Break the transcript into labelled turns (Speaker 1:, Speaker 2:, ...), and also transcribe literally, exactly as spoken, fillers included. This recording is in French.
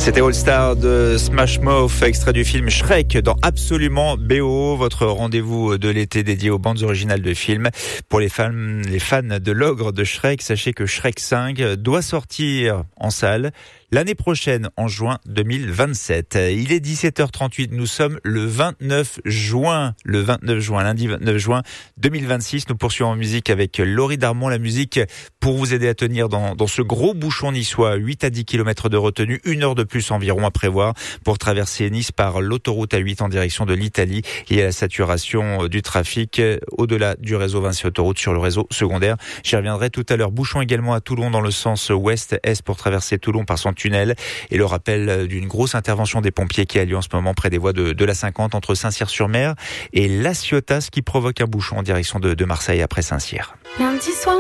Speaker 1: C'était All Star de Smash Mouth, extrait du film Shrek dans Absolument B O, votre rendez-vous de l'été dédié aux bandes originales de films. Pour les fans, les fans de l'ogre de Shrek, sachez que Shrek cinq doit sortir en salle l'année prochaine, en juin deux mille vingt-sept. Il est dix-sept heures trente-huit, nous sommes le vingt-neuf juin, le vingt-neuf juin, lundi vingt-neuf juin deux mille vingt-six. Nous poursuivons en musique avec Laurie Darmon, la musique pour vous aider à tenir dans, dans ce gros bouchon niçois, huit à dix kilomètres de retenue, une heure de plus environ à prévoir pour traverser Nice par l'autoroute A huit en direction de l'Italie. Il y a la saturation du trafic au-delà du réseau Vinci Autoroute sur le réseau secondaire. J'y reviendrai tout à l'heure. Bouchon également à Toulon dans le sens ouest-est pour traverser Toulon par son tunnel, et le rappel d'une grosse intervention des pompiers qui a lieu en ce moment près des voies de, de la cinquante entre Saint-Cyr-sur-Mer et La Ciotat, qui provoque un bouchon en direction de, de Marseille après Saint-Cyr.
Speaker 2: Lundi soir.